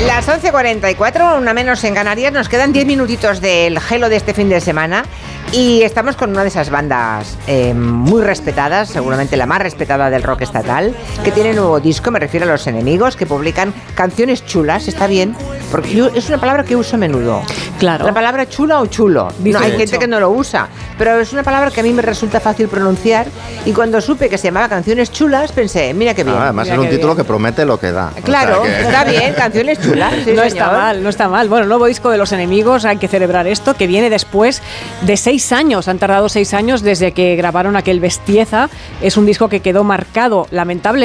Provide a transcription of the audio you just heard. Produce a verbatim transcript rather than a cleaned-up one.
Las once cuarenta y cuatro, una menos en Canarias, nos quedan diez minutitos del gelo de este fin de semana y estamos con una de esas bandas eh, muy respetadas, seguramente la más respetada del rock estatal, que tiene nuevo disco, me refiero a Los Enemigos, que publican canciones chulas, está bien, porque yo, es una palabra que uso a menudo. Claro. La palabra chula o chulo. No, hay gente que no lo usa, pero es una palabra que a mí me resulta fácil pronunciar y cuando supe que se llamaba Canciones Chulas pensé, mira qué bien. Ah, además mira es un qué título bien. que promete lo que da. Claro, O sea que... está bien, Canciones Chulas. Sí, no señor. está mal, no está mal. Bueno, el nuevo disco de Los Enemigos, hay que celebrar esto, que viene después de seis años. Han tardado seis años desde que grabaron aquel Bestieza. Es un disco que quedó marcado, lamentablemente,